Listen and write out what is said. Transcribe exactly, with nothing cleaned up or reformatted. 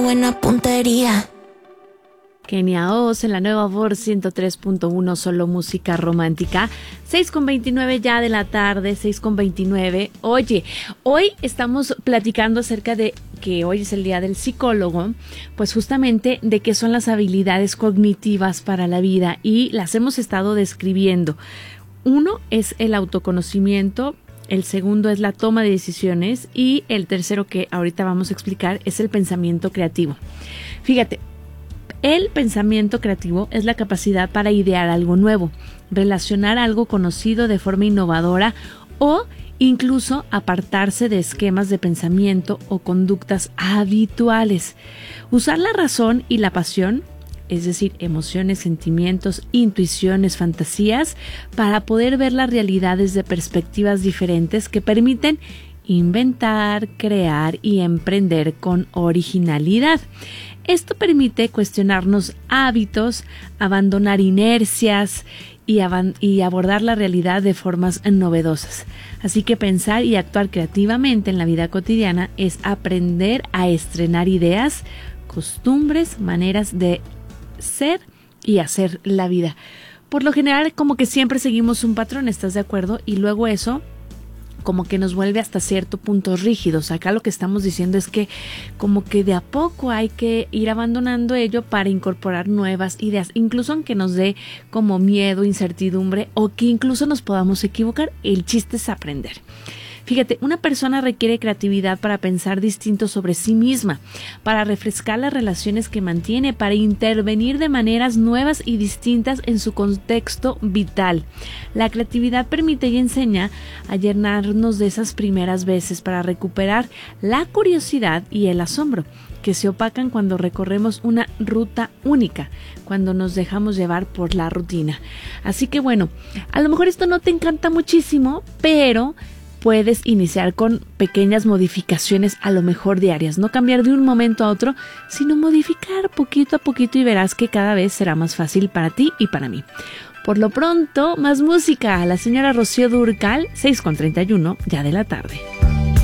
buena puntería. Kenia Oz en la nueva Voz ciento tres punto uno, solo música romántica. seis con veintinueve ya de la tarde, seis con veintinueve. Oye, hoy estamos platicando acerca de que hoy es el día del psicólogo, pues justamente de qué son las habilidades cognitivas para la vida, y las hemos estado describiendo. Uno es el autoconocimiento, el segundo es la toma de decisiones y el tercero, que ahorita vamos a explicar, es el pensamiento creativo. Fíjate, el pensamiento creativo es la capacidad para idear algo nuevo, relacionar algo conocido de forma innovadora o incluso apartarse de esquemas de pensamiento o conductas habituales. Usar la razón y la pasión, es decir, emociones, sentimientos, intuiciones, fantasías, para poder ver la realidad desde perspectivas diferentes que permiten inventar, crear y emprender con originalidad. Esto permite cuestionarnos hábitos, abandonar inercias y, ab- y abordar la realidad de formas novedosas. Así que pensar y actuar creativamente en la vida cotidiana es aprender a estrenar ideas, costumbres, maneras de ser y hacer la vida. Por lo general, como que siempre seguimos un patrón, ¿estás de acuerdo? Y luego eso como que nos vuelve hasta cierto punto rígidos. Acá lo que estamos diciendo es que como que de a poco hay que ir abandonando ello para incorporar nuevas ideas, incluso aunque nos dé como miedo, incertidumbre o que incluso nos podamos equivocar. El chiste es aprender. Fíjate, una persona requiere creatividad para pensar distinto sobre sí misma, para refrescar las relaciones que mantiene, para intervenir de maneras nuevas y distintas en su contexto vital. La creatividad permite y enseña a llenarnos de esas primeras veces para recuperar la curiosidad y el asombro que se opacan cuando recorremos una ruta única, cuando nos dejamos llevar por la rutina. Así que bueno, a lo mejor esto no te encanta muchísimo, pero puedes iniciar con pequeñas modificaciones, a lo mejor diarias, no cambiar de un momento a otro, sino modificar poquito a poquito y verás que cada vez será más fácil para ti y para mí. Por lo pronto, más música. La señora Rocío Dúrcal, seis con treinta y uno ya de la tarde.